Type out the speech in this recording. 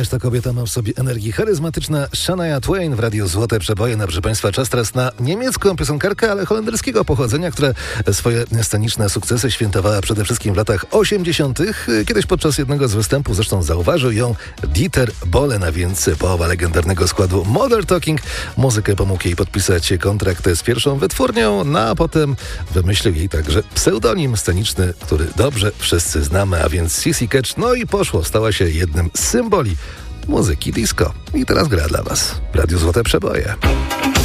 Ależ ta kobieta ma w sobie energii. Charyzmatyczna Shania Twain w Radiu Złote Przeboje. Proszę Państwa, czas teraz na niemiecką piosenkarkę, ale holenderskiego pochodzenia, która swoje sceniczne sukcesy świętowała przede wszystkim w latach 80. Kiedyś podczas jednego z występów zresztą zauważył ją Dieter Bohlen, a więc połowa legendarnego składu Modern Talking. Muzykę pomógł jej podpisać kontrakt z pierwszą wytwórnią, a potem wymyślił jej także pseudonim sceniczny, który dobrze wszyscy znamy, a więc Sissy Catch. No i poszło, stała się jednym z symboli muzyki disco. I teraz gra dla Was w Radiu Złote Przeboje.